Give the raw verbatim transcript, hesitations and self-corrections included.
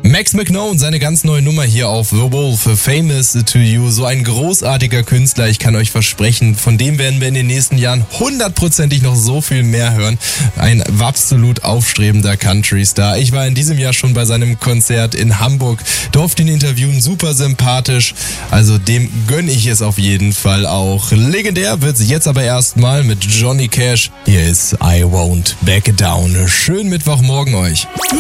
Max McKnone, seine ganz neue Nummer hier auf The Wolf, Famous to You. So ein großartiger Künstler, ich kann euch versprechen, von dem werden wir in den nächsten Jahren hundertprozentig noch so viel mehr hören. Ein absolut aufstrebender Country-Star. Ich war in diesem Jahr schon bei seinem Konzert in Hamburg, durfte ihn interviewen, super sympathisch. Also dem gönne ich es auf jeden Fall auch. Legendär wird's jetzt aber erstmal mit Johnny Cash. Hier ist I Won't Back Down. Schönen Mittwochmorgen euch.